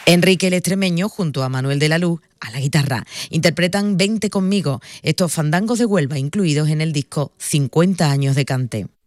Enrique el Extremeño junto a Manuel de la Luz a la guitarra. Interpretan Vente conmigo, estos fandangos de Huelva incluidos en el disco 50 años de cante.